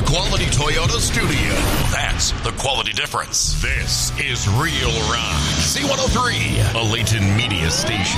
Quality Toyota studio. That's the quality difference. This is Real Rock. C103, a Layton media station.